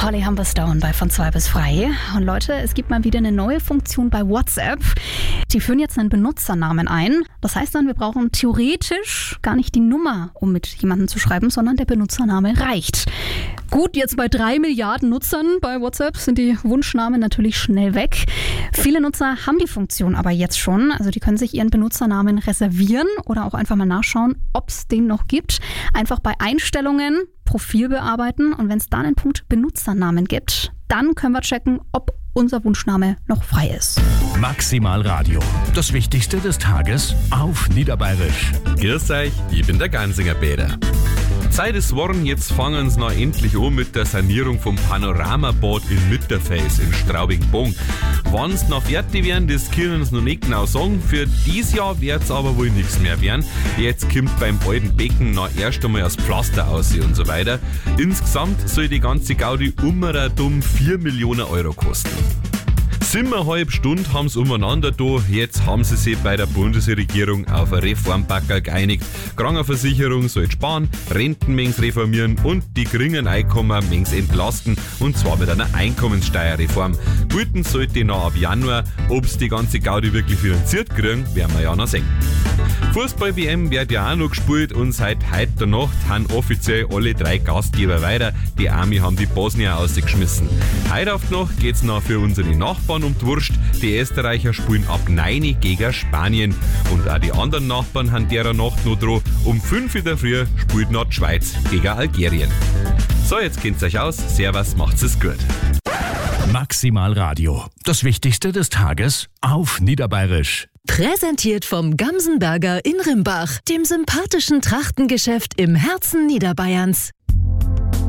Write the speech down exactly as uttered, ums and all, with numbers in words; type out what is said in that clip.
Holly Humberstone bei Von zwei bis frei. Und Leute, es gibt mal wieder eine neue Funktion bei WhatsApp. Die führen jetzt einen Benutzernamen ein. Das heißt dann, wir brauchen theoretisch gar nicht die Nummer, um mit jemandem zu schreiben, sondern der Benutzername reicht. Gut, jetzt bei drei Milliarden Nutzern bei WhatsApp sind die Wunschnamen natürlich schnell weg. Viele Nutzer haben die Funktion aber jetzt schon. Also die können sich ihren Benutzernamen reservieren oder auch einfach mal nachschauen, ob es den noch gibt. Einfach bei Einstellungen Profil bearbeiten und wenn es dann einen Punkt Benutzernamen gibt, dann können wir checken, ob unser Wunschname noch frei ist. Maximal Radio. Das Wichtigste des Tages auf Niederbayerisch. Grüß euch, ich bin der Gansinger Peter. Zeit ist worden, jetzt fangen sie noch endlich an mit der Sanierung vom Panoramabad in Mitterfels in Straubing-Bogen. Wann sie noch fertig werden, das können sie noch nicht genau sagen. Für dieses Jahr wird es aber wohl nichts mehr werden. Jetzt kommt beim alten Becken noch erst einmal das Pflaster aus und so weiter. Insgesamt soll die ganze Gaudi um dumm vier Millionen Euro kosten. Siebeneinhalb Stunden haben sie umeinander da. Jetzt haben sie sich bei der Bundesregierung auf eine Reformpackerl geeinigt. Krankenversicherung soll sparen, Renten mengs reformieren und die geringen Einkommen mengs entlasten. Und zwar mit einer Einkommenssteuerreform. Guten sollte noch ab Januar. Ob sie die ganze Gaudi wirklich finanziert kriegen, werden wir ja noch sehen. Fußball-W M wird ja auch noch gespielt und seit heute Nacht haben offiziell alle drei Gastgeber weiter. Die Army haben die Bosnier ausgeschmissen. Heute auf die Nacht geht es noch für unsere Nachbarn um die Wurst. Die Österreicher spielen ab neun gegen Spanien. Und auch die anderen Nachbarn haben derer Nacht noch dran. Um fünf in der Früh spielt noch die Schweiz gegen Algerien. So, jetzt kennt's euch aus. Servus, macht's es gut. Maximal Radio. Das Wichtigste des Tages auf Niederbayerisch. Präsentiert vom Gamsenberger in Rimbach, dem sympathischen Trachtengeschäft im Herzen Niederbayerns.